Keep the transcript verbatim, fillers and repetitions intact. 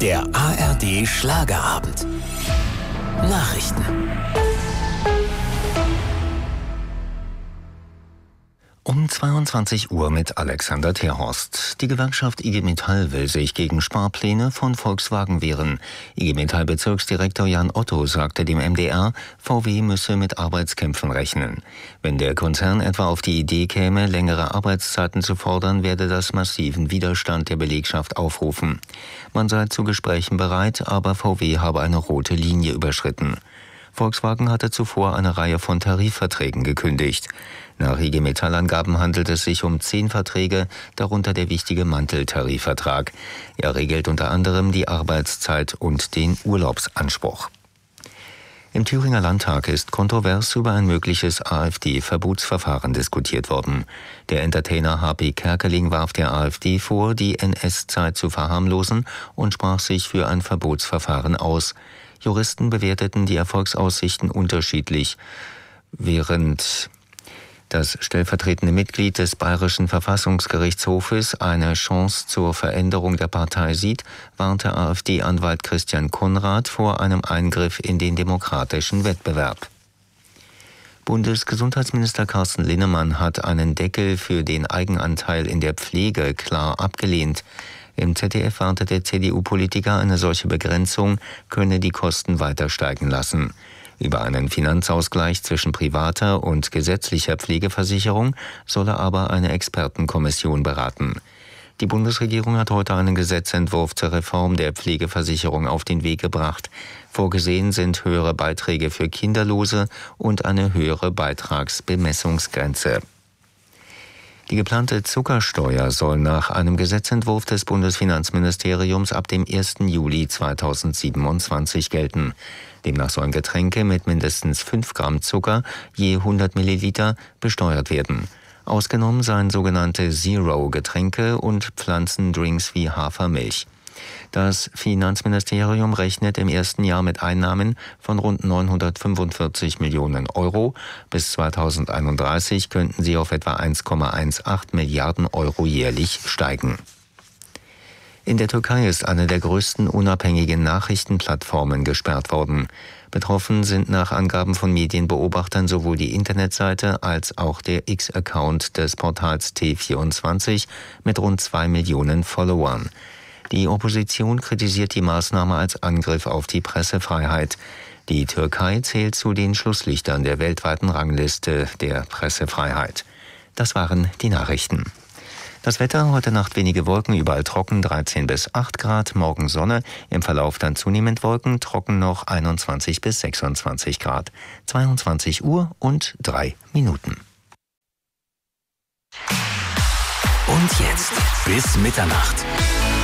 Der A R D Schlagerabend. Nachrichten. Um zweiundzwanzig Uhr mit Alexander Terhorst. Die Gewerkschaft I G Metall will sich gegen Sparpläne von Volkswagen wehren. I G Metall-Bezirksdirektor Jan Otto sagte dem M D R, V W müsse mit Arbeitskämpfen rechnen. Wenn der Konzern etwa auf die Idee käme, längere Arbeitszeiten zu fordern, werde das massiven Widerstand der Belegschaft aufrufen. Man sei zu Gesprächen bereit, aber V W habe eine rote Linie überschritten. Volkswagen hatte zuvor eine Reihe von Tarifverträgen gekündigt. Nach I G Metall-Angaben handelt es sich um zehn Verträge, darunter der wichtige Manteltarifvertrag. Er regelt unter anderem die Arbeitszeit und den Urlaubsanspruch. Im Thüringer Landtag ist kontrovers über ein mögliches AfD-Verbotsverfahren diskutiert worden. Der Entertainer H P Kerkeling warf der AfD vor, die N S-Zeit zu verharmlosen und sprach sich für ein Verbotsverfahren aus. Juristen bewerteten die Erfolgsaussichten unterschiedlich. Während das stellvertretende Mitglied des Bayerischen Verfassungsgerichtshofes eine Chance zur Veränderung der Partei sieht, warnte AfD-Anwalt Christian Konrad vor einem Eingriff in den demokratischen Wettbewerb. Bundesgesundheitsminister Carsten Linnemann hat einen Deckel für den Eigenanteil in der Pflege klar abgelehnt. Im Z D F warnte der C D U-Politiker, eine solche Begrenzung könne die Kosten weiter steigen lassen. Über einen Finanzausgleich zwischen privater und gesetzlicher Pflegeversicherung solle aber eine Expertenkommission beraten. Die Bundesregierung hat heute einen Gesetzentwurf zur Reform der Pflegeversicherung auf den Weg gebracht. Vorgesehen sind höhere Beiträge für Kinderlose und eine höhere Beitragsbemessungsgrenze. Die geplante Zuckersteuer soll nach einem Gesetzentwurf des Bundesfinanzministeriums ab dem ersten Juli zweitausendsiebenundzwanzig gelten. Demnach sollen Getränke mit mindestens fünf Gramm Zucker je hundert Milliliter besteuert werden. Ausgenommen seien sogenannte Zero-Getränke und Pflanzendrinks wie Hafermilch. Das Finanzministerium rechnet im ersten Jahr mit Einnahmen von rund neunhundertfünfundvierzig Millionen Euro. Bis zweitausendeinunddreißig könnten sie auf etwa eins Komma achtzehn Milliarden Euro jährlich steigen. In der Türkei ist eine der größten unabhängigen Nachrichtenplattformen gesperrt worden. Betroffen sind nach Angaben von Medienbeobachtern sowohl die Internetseite als auch der X-Account des Portals T vierundzwanzig mit rund zwei Millionen Followern. Die Opposition kritisiert die Maßnahme als Angriff auf die Pressefreiheit. Die Türkei zählt zu den Schlusslichtern der weltweiten Rangliste der Pressefreiheit. Das waren die Nachrichten. Das Wetter, heute Nacht wenige Wolken, überall trocken, dreizehn bis acht Grad, morgen Sonne, im Verlauf dann zunehmend Wolken, trocken noch einundzwanzig bis sechsundzwanzig Grad. zweiundzwanzig Uhr und drei Minuten. Und jetzt bis Mitternacht.